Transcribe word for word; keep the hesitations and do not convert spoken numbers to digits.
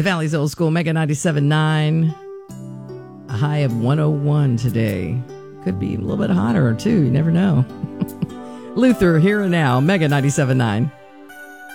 The Valley's Old School, Mega ninety-seven point nine. A high of one oh one today. Could be a little bit hotter, too. You never know. Luther, Here and Now, Mega ninety-seven point nine.